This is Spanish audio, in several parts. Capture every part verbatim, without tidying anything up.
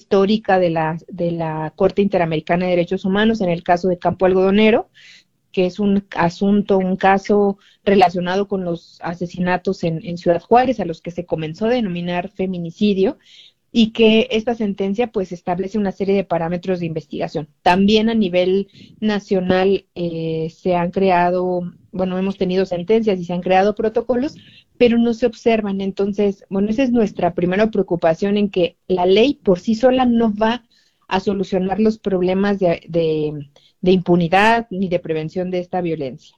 histórica de la, de la Corte Interamericana de Derechos Humanos en el caso de Campo Algodonero, que es un asunto, un caso relacionado con los asesinatos en, en Ciudad Juárez, a los que se comenzó a denominar feminicidio, y que esta sentencia pues establece una serie de parámetros de investigación. También a nivel nacional eh, se han creado, bueno, hemos tenido sentencias y se han creado protocolos, pero no se observan. Entonces, bueno, esa es nuestra primera preocupación, en que la ley por sí sola no va a solucionar los problemas de, de, de impunidad ni de prevención de esta violencia.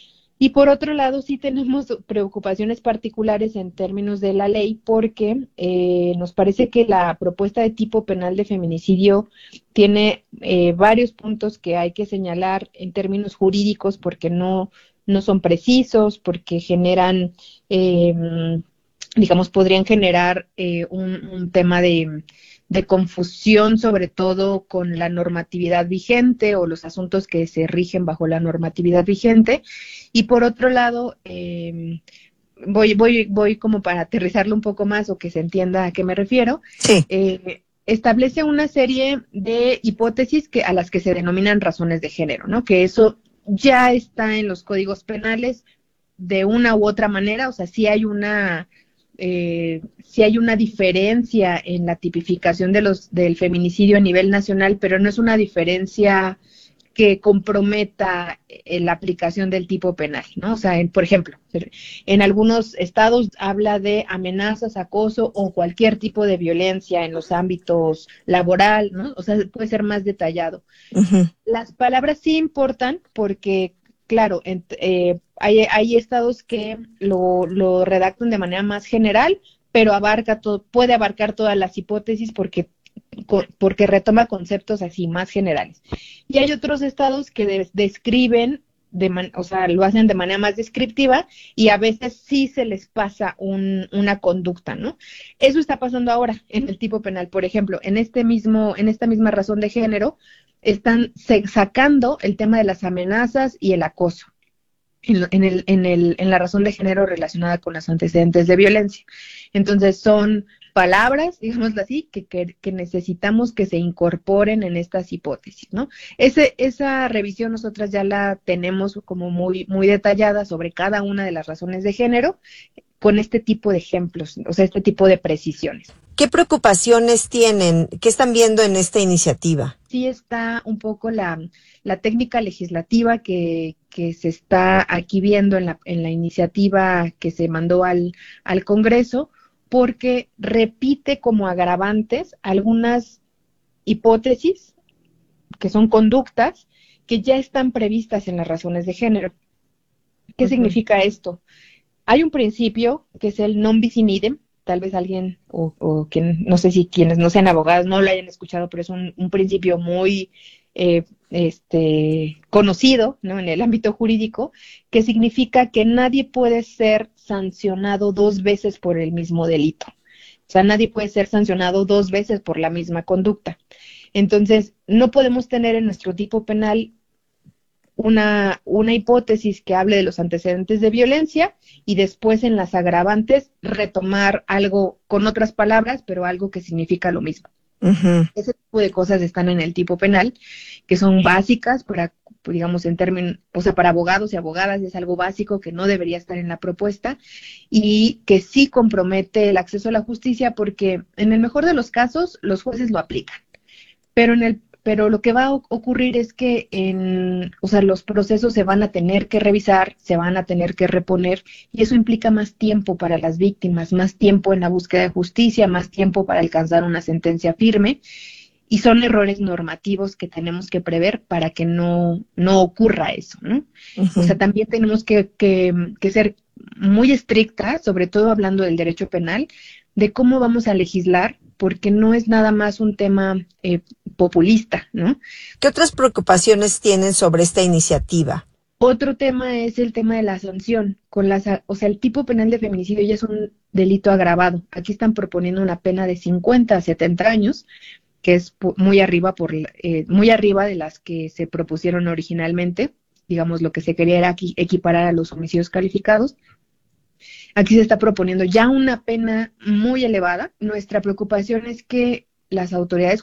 Y por otro lado, sí tenemos preocupaciones particulares en términos de la ley, porque eh, nos parece que la propuesta de tipo penal de feminicidio tiene eh, varios puntos que hay que señalar en términos jurídicos, porque no, no son precisos, porque generan, eh, digamos, podrían generar eh, un, un tema de... de confusión, sobre todo con la normatividad vigente o los asuntos que se rigen bajo la normatividad vigente. Y por otro lado, eh, voy, voy, voy como para aterrizarlo un poco más o que se entienda a qué me refiero. Sí. Eh, establece una serie de hipótesis que, a las que se denominan razones de género, ¿no? Que eso ya está en los códigos penales de una u otra manera, o sea, sí hay una... Eh, si hay una diferencia en la tipificación de los del feminicidio a nivel nacional, pero no es una diferencia que comprometa eh, la aplicación del tipo penal, ¿no? O sea, en, por ejemplo, en algunos estados habla de amenazas, acoso o cualquier tipo de violencia en los ámbitos laboral, ¿no? O sea, puede ser más detallado. Uh-huh. Las palabras sí importan porque, claro, en, eh, hay, hay estados que lo, lo redactan de manera más general, pero abarca todo, puede abarcar todas las hipótesis porque, porque retoma conceptos así más generales. Y hay otros estados que de, describen, de man, o sea, lo hacen de manera más descriptiva y a veces sí se les pasa un, una conducta, ¿no? Eso está pasando ahora en el tipo penal. Por ejemplo, en este mismo, en esta misma razón de género, están sacando el tema de las amenazas y el acoso en, en, el, en, el, en la razón de género relacionada con los antecedentes de violencia. Entonces son palabras, digámoslo así, que, que, que necesitamos que se incorporen en estas hipótesis, ¿no? Ese, esa revisión nosotras ya la tenemos como muy, muy detallada sobre cada una de las razones de género, con este tipo de ejemplos, o sea, este tipo de precisiones. ¿Qué preocupaciones tienen? ¿Qué están viendo en esta iniciativa? Sí está un poco la, la técnica legislativa que, que se está aquí viendo en la, en la iniciativa que se mandó al, al Congreso, porque repite como agravantes algunas hipótesis que son conductas que ya están previstas en las razones de género. ¿Qué uh-huh. significa esto? Hay un principio que es el non bis in idem. Tal vez alguien, o, o quien, no sé si quienes no sean abogados no lo hayan escuchado, pero es un, un principio muy eh, este, conocido, ¿no?, en el ámbito jurídico, que significa que nadie puede ser sancionado dos veces por el mismo delito. O sea, nadie puede ser sancionado dos veces por la misma conducta. Entonces, no podemos tener en nuestro tipo penal Una, una hipótesis que hable de los antecedentes de violencia y después en las agravantes retomar algo con otras palabras, pero algo que significa lo mismo. Uh-huh. Ese tipo de cosas están en el tipo penal, que son básicas para, digamos, en términos, o sea, para abogados y abogadas es algo básico que no debería estar en la propuesta y que sí compromete el acceso a la justicia porque en el mejor de los casos los jueces lo aplican, pero en el Pero lo que va a ocurrir es que en, o sea, los procesos se van a tener que revisar, se van a tener que reponer, y eso implica más tiempo para las víctimas, más tiempo en la búsqueda de justicia, más tiempo para alcanzar una sentencia firme, y son errores normativos que tenemos que prever para que no, no ocurra eso, ¿no? Uh-huh. O sea, también tenemos que, que, que ser muy estrictas, sobre todo hablando del derecho penal, de cómo vamos a legislar, porque no es nada más un tema eh, populista, ¿no? ¿Qué otras preocupaciones tienen sobre esta iniciativa? Otro tema es el tema de la sanción. Con las, o sea, el tipo penal de feminicidio ya es un delito agravado. Aquí están proponiendo una pena de cincuenta a setenta años, que es muy arriba, por, eh, muy arriba de las que se propusieron originalmente. Digamos, lo que se quería era aquí equiparar a los homicidios calificados. Aquí se está proponiendo ya una pena muy elevada. Nuestra preocupación es que las autoridades